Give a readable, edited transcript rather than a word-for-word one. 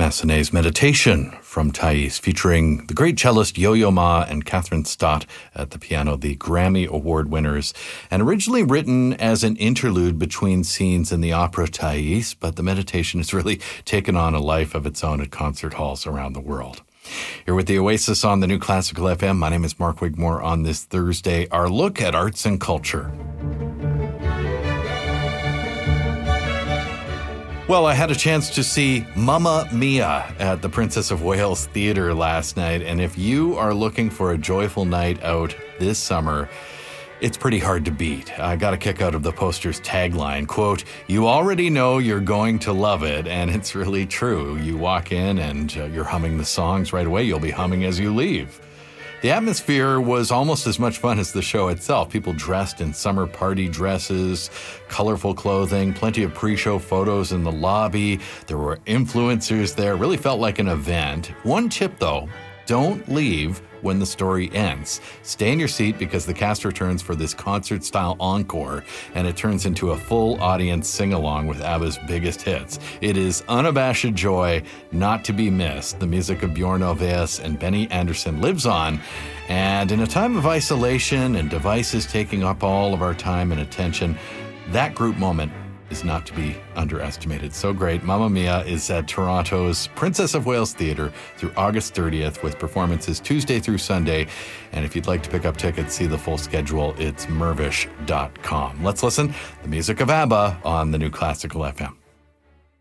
Massenet's Meditation from Thais, featuring the great cellist Yo-Yo Ma and Catherine Stott at the piano, the Grammy Award winners, and originally written as an interlude between scenes in the opera Thais, but the meditation has really taken on a life of its own at concert halls around the world. Here with the Oasis on the New Classical FM, my name is Mark Wigmore. On this Thursday, our look at arts and culture. Well, I had a chance to see Mamma Mia at the Princess of Wales Theatre last night, and if you are looking for a joyful night out this summer, it's pretty hard to beat. I got a kick out of the poster's tagline, quote, "You already know you're going to love it," and it's really true. You walk in and you're humming the songs right away. You'll be humming as you leave. The atmosphere was almost as much fun as the show itself. People dressed in summer party dresses, colorful clothing, plenty of pre-show photos in the lobby. There were influencers there. It really felt like an event. One tip, though, don't leave when the story ends. Stay in your seat because the cast returns for this concert-style encore, and it turns into a full audience sing-along with ABBA's biggest hits. It is unabashed joy, not to be missed. The music of Bjorn Ulvaeus and Benny Andersson lives on, and in a time of isolation and devices taking up all of our time and attention, that group moment is not to be underestimated. So great. Mamma Mia is at Toronto's Princess of Wales Theatre through August 30th with performances Tuesday through Sunday. And if you'd like to pick up tickets, see the full schedule, it's mervish.com. Let's listen. The music of ABBA on the New Classical FM.